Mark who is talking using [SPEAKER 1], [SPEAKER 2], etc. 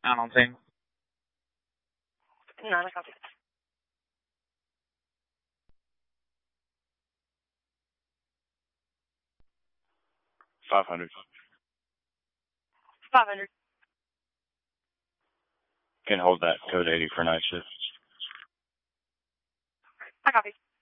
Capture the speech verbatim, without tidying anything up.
[SPEAKER 1] Out on team.
[SPEAKER 2] Nine, I copy.
[SPEAKER 3] Five hundred.
[SPEAKER 2] Five hundred.
[SPEAKER 3] Can hold that code eighty for night shift.
[SPEAKER 2] I copy.